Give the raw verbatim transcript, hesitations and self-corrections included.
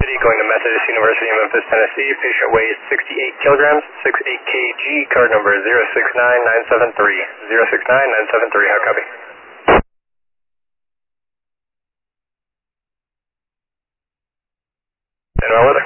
Going to Methodist University in Memphis, Tennessee. Patient weighs sixty-eight kilograms, sixty-eight kilograms, card number zero six nine nine seven three. zero six nine nine seven three, how copy? And my weather?